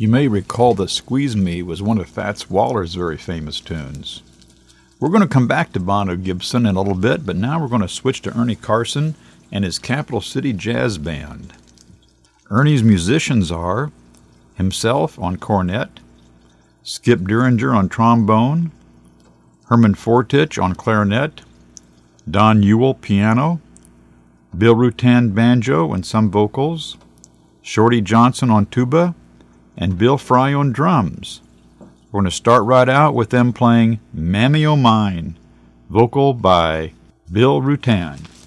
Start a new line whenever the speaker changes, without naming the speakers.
You may recall that Squeeze Me was one of Fats Waller's very famous tunes. We're going to come back to Bono Gibson in a little bit, but now we're going to switch to Ernie Carson and his Capital City Jazz Band. Ernie's musicians are himself on cornet, Skip Duringer on trombone, Herman Fortich on clarinet, Don Ewell piano, Bill Rutan banjo and some vocals, Shorty Johnson on tuba, and Bill Fry on drums. We're going to start right out with them playing Mammy O' Mine, vocal by Bill Rutan.